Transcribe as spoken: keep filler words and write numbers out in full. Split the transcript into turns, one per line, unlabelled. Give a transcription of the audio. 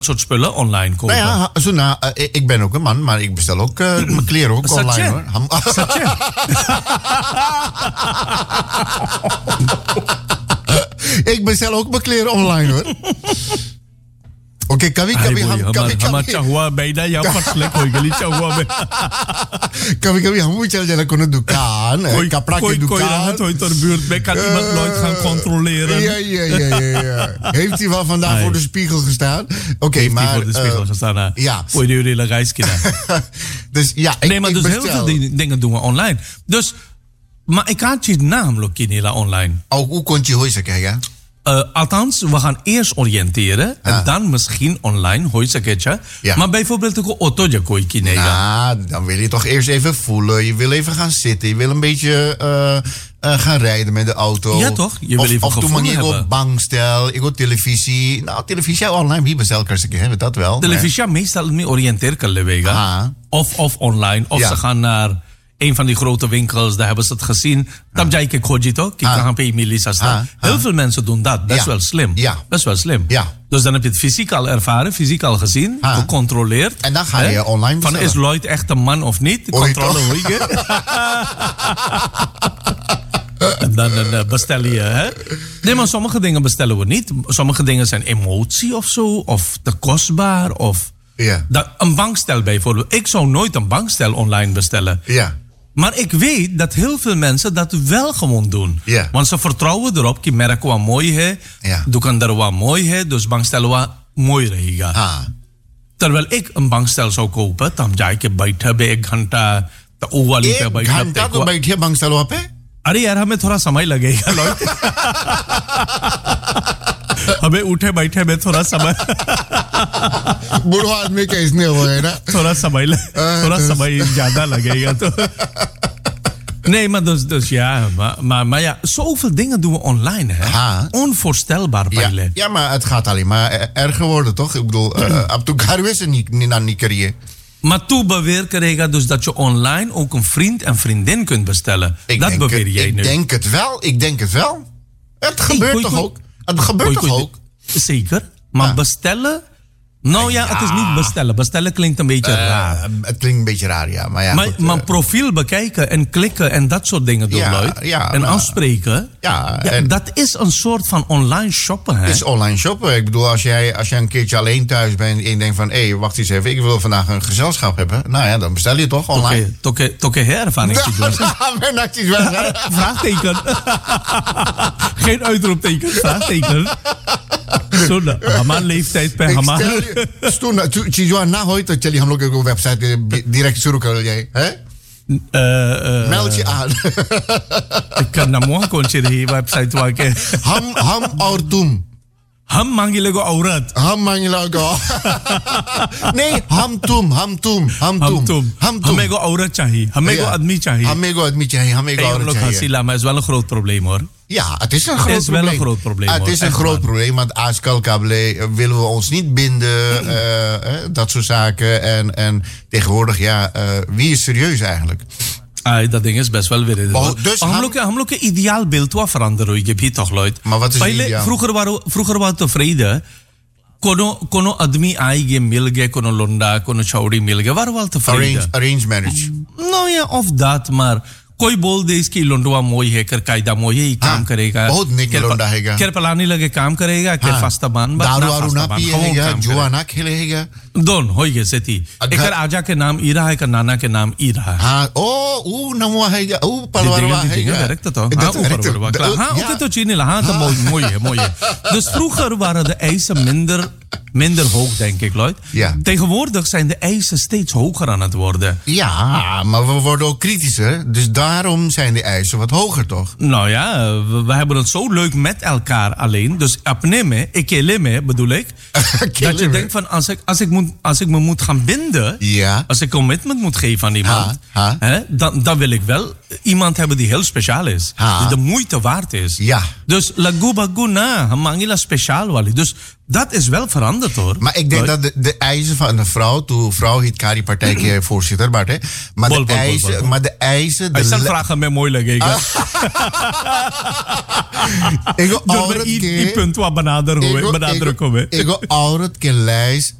soort spullen online kopen.
Nou ja, zo na, uh, ik ben ook een man, maar ik bestel ook uh, mijn kleren ook
Satje.
online hoor. Ham-
Satje.
Ik bestel ook mijn kleren online hoor. Oké, okay, kami kami ham kami
kami chahua beida ya paslek hoy gali chahua be.
Kami kami ham moet jalan kono dukaan, kapra ke dukaan.
Kooi rahat hoy ter buurt be kan iemand nooit gaan controleren.
Ja ja ja ja ja. Heeft hij wel vandaag
Ay.
voor de spiegel gestaan? Oké, okay,
Heeft
maar
hij voor de spiegel
uh,
gestaan?
Ja.
Voor de hele reiskina.
Dus ja, ik,
nee, maar
ik
dus
bestel.
heel veel dingen, dingen doen we online. Dus, maar ik had je naam kinila online.
Oh, hoe kon je hoor zeggen?
Uh, althans, we gaan eerst oriënteren en
Ah.
dan misschien online, hoor je
Ja.
Maar bijvoorbeeld ook auto je kooi kinega.
Nou, dan wil je toch eerst even voelen. Je wil even gaan zitten. Je wil een beetje uh, uh, gaan rijden met de auto.
Ja, toch? Je wil
of,
even
of
gevoel
toen ik
hebben.
op bankstel, ik op televisie. Nou, televisie online, wie bestel kan ze hebben dat wel.
Televisie meestal niet oriënteren kan lewega.
Ah.
Of, of online, of
Ja.
ze gaan naar een van die grote winkels, daar hebben ze het gezien. Dan jij ik goji toch? Ik ga bij Melissa staan. Heel veel mensen doen dat. Best
Ja.
wel slim.
Ja.
Best wel slim.
Ja.
Dus dan heb je het fysiek al ervaren, fysiek al gezien,
Ah.
gecontroleerd.
En dan ga
Hè?
je online
Van
bestellen.
is Lloyd echt een man of niet?
Oei,
Controle
toch?
hoe je. En dan uh, bestel je, hè? Nee, maar sommige dingen bestellen we niet. Sommige dingen zijn emotie of zo, of te kostbaar, of...
Ja.
Dat, een bankstel bijvoorbeeld. Ik zou nooit een bankstel online bestellen.
Ja.
Maar ik weet dat heel veel mensen dat wel gewoon doen.
Ja.
Want ze vertrouwen erop. Je merkt wat mooi is.
Ja.
Je kan er wat mooi is. Dus bankstel wat mooi रहेगा.
Ah.
Terwijl ik een bankstel zou kopen. Dan ga ik बैठे bij एक घंटा तो वो वाली पे
एक
बैठा
घंटा तो बैठिए बांग्स्टैल वहाँ पे
अरे यार हमें थोड़ा समय लगेगा लॉयड हमें उठे बैठे में थोड़ा समय
बूढ़ा आदमी का इसने हुआ है ना
थोड़ा समय थोड़ा समय ज्यादा लगेगा तो nee, maar dus, dus ja, maar, maar, maar ja, zoveel dingen doen we online, hè?
Ha.
Onvoorstelbaar,
ja,
Pijle.
ja, maar het gaat alleen maar erger worden, toch? Ik bedoel, ab tu घर में से नहीं ना निकलिए.
Maar toen beweer Karega dus dat je online ook een vriend en vriendin kunt bestellen.
Ik
dat
denk
beweer
het,
jij
ik
nu.
Ik denk het wel, ik denk het wel. Het gebeurt
Hey,
toch
koei,
ook? Het gebeurt
koei,
toch
koei,
ook?
Zeker, maar
Ja.
bestellen... Nou ja,
Ja.
het is niet bestellen. Bestellen klinkt een beetje
Uh,
raar.
het klinkt een beetje raar, ja. Maar ja,
Maar,
goed,
maar
uh,
profiel bekijken en klikken en dat soort dingen doen,
Ja,
Lloyd.
ja,
en
maar-
afspreken.
Ja,
Ja,
en-
dat is een soort van online shoppen, hè?
het is online shoppen. Ik bedoel, als jij, als jij een keertje alleen thuis bent en je denkt van... hé, hey, wacht eens even, ik wil vandaag een gezelschap hebben. Nou ja, dan bestel je toch online.
Toke, toke herervaring situatie.
Ben dat iets wel, hè?
Vraagteken. Geen uitroepteken, vraagteken. Zo'n Haman leeftijd per
Ik
Haman.
stel je, Stoen, चीजों ना हो तो चलिए हम लोग एक website direct शुरू कर जाए हैं
Uh, uh,
Meld je aan.
Ik kan naar morgen kon die website waken.
हम हम और तुम
Ham mangilago aurat.
हम मांगेगा नहीं हम तुम हम तुम हम
हम
तुम
तुम
हम तुम
हमें को औरत चाहिए हमें को
Ja.
आदमी चाहिए
हमें को आदमी चाहिए हमें को
Hey,
औरत
ook
चाहिए
Hasila, maar is wel een groot probleem hoor.
Ja, het is een
Het
groot
is wel
probleem.
een groot probleem,
Ah, het
hoor.
is een
Echt
groot
waar.
probleem, want Askal Kable willen we ons niet binden, eh, eh, dat soort zaken. En, en tegenwoordig, ja, uh, wie is serieus eigenlijk?
Ah, dat ding is best wel weer.
Oh, dus
हम
हम-
लोग हम लोग के ideaal beeld wat veranderen je hebt toch Lloyd.
Maar wat is het
Pहिले,
ideaal?
vroeger waren we- vroeger waren we tevreden. Kono kono आदमी आएंगे मिल गए कोनो लोंडा कोनो छौड़ी मिल गए waren we al tevreden.
Arrange, arrange marriage.
Nou ja, of dat, maar कोई बोल दे इसकी लोंडवा मोई है कर कायदा मोई है ये काम करेगा
बहुत नेक लोंडा हैगा।
केर पलानी लगे काम करेगा केर
हाँ,
फास्ता बान बा
दारू
ना
वारू
फास्ता
ना
बान,
पिएगा,
काम
जुआ
करेगा।
ना खेलेगा।
दोन हो गए से थी
अगर-
एक आजा के नाम ईरा है का नाना के नाम ईरा है
हाँ, oh, oeh, नमवा हैगा, oeh,
Die
palwarwa
dingen, die dingen
हैगा.
werkt het toch?
Dat
Ah,
werkt
overal,
het.
klaar.
Ja.
Ah, oké, tot China, ah, dat mooi, mooi, hè, mooi. hè. Dus vroeger waren de eisen minder, minder hoog, denk ik, Lloyd.
Ja.
Tegenwoordig zijn de eisen steeds hoger aan het worden.
Ja, maar we worden ook kritischer. Dus daarom zijn de eisen wat hoger, toch?
Nou ja, we, we hebben het zo leuk met elkaar alleen. Dus apneme, ik me bedoel ik. Dat je
Kelime.
denkt van, als ik, als ik moet moet, als ik me moet gaan binden,
Ja.
als ik commitment moet geven aan iemand,
Ha, ha.
Hè, dan, dan wil ik wel iemand hebben die heel speciaal is.
Ha.
Die de moeite waard is.
Ja.
Dus lagu bagu na, hamangila speciaal wali. Dus dat is wel veranderd hoor.
Maar ik denk dat de, de eisen van een vrouw, toen vrouw heet Kari partijkeer voorzitter, maar, hè, maar,
Bol,
de
bol, bol,
eisen,
bol, bol.
maar de eisen...
Hij
de
stelt
le-
vragen met moeilijk. Ik
Ik wil
Door
altijd
me die
keer-
punt wat benaderen
ik
hoe
wil-
benaderen
ik wil-
komen.
Ik wil altijd keer lijst